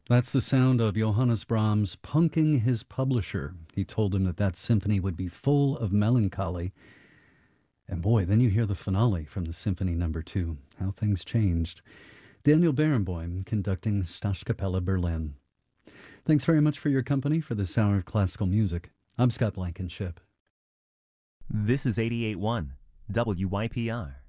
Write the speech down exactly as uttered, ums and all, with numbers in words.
That's the sound of Johannes Brahms punking his publisher. He told him that that symphony would be full of melancholy. And boy, then you hear the finale from the Symphony Number Two. How things changed. Daniel Barenboim conducting Staatskapelle Berlin. Thanks very much for your company for this hour of classical music. I'm Scott Blankenship. This is eighty-eight point one W Y P R.